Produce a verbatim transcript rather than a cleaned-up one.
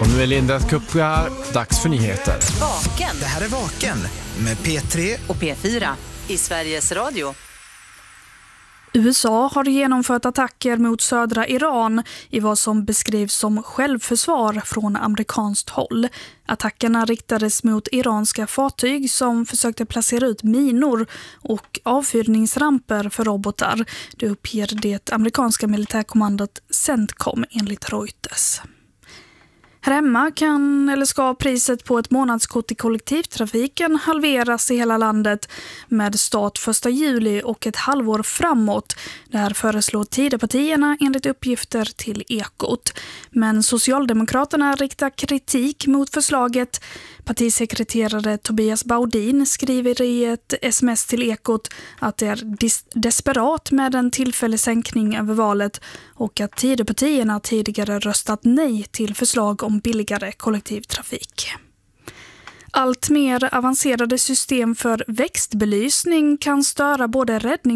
Och nu är Linda Kuppga här. Dags för nyheter. Vaken. Det här är Vaken med P tre Och P fyra i Sveriges Radio. U S A har genomfört attacker mot södra Iran i vad som beskrivs som självförsvar från amerikanskt håll. Attackerna riktades mot iranska fartyg som försökte placera ut minor och avfyrningsramper för robotar. Det uppger det amerikanska militärkommandot CENTCOM enligt Reuters. Här hemma kan eller ska priset på ett månadskort i kollektivtrafiken halveras i hela landet med start första juli och ett halvår framåt. Det här föreslår Tidöpartierna enligt uppgifter till Ekot. Men Socialdemokraterna riktar kritik mot förslaget. Partisekreterare Tobias Baudin skriver i ett sms till Ekot att det är dis- desperat med en tillfällig sänkning över valet och att Tidöpartierna tidigare röstat nej till förslag om billigare kollektivtrafik. Allt mer avancerade system för växtbelysning kan störa både räddning